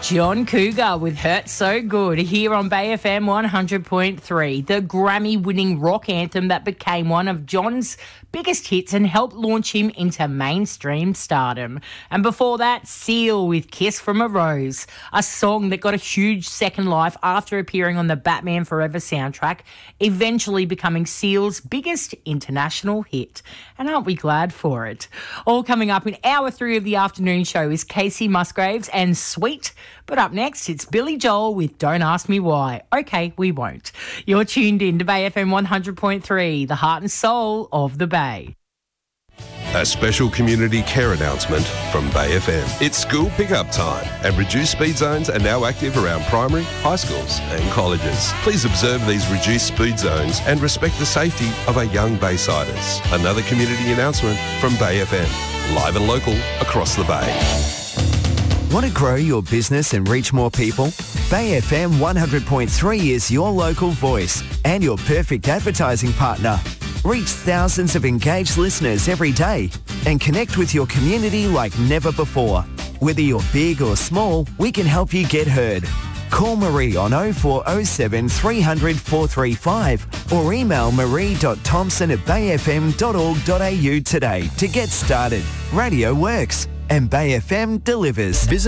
John Cougar with Hurt So Good here on Bay FM 100.3, the Grammy-winning rock anthem that became one of John's biggest hits and helped launch him into mainstream stardom. And before that, Seal with Kiss from a Rose, a song that got a huge second life after appearing on the Batman Forever soundtrack, eventually becoming Seal's biggest international hit. And aren't we glad for it? All coming up in hour 3 of the afternoon show is Casey Musgraves and Sweet. But up next, it's Billy Joel with Don't Ask Me Why. Okay, we won't. You're tuned in to Bay FM 100.3, the heart and soul of the Bay. A special community care announcement from Bay FM. It's school pickup time and reduced speed zones are now active around primary, high schools and colleges. Please observe these reduced speed zones and respect the safety of our young Baysiders. Another community announcement from Bay FM. Live and local across the Bay. Want to grow your business and reach more people? Bay FM 100.3 is your local voice and your perfect advertising partner. Reach thousands of engaged listeners every day and connect with your community like never before. Whether you're big or small, we can help you get heard. Call Marie on 0407 300 435 or email marie.thompson@bayfm.org.au today to get started. Radio works and Bay FM delivers. Visit